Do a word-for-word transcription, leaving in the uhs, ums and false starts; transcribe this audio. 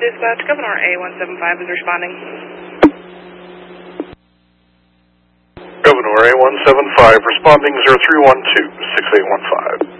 Dispatch, Governor A one seven five is responding. Governor A one seven five responding zero three one two, six eight one five.